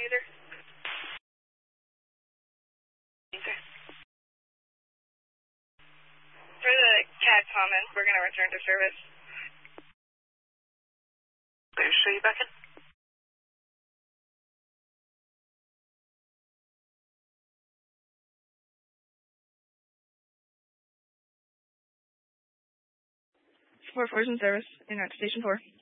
either? Okay. For the CAD comments, we're going to return to service. Okay, show you back in. Support 4's in service. In at Station 4.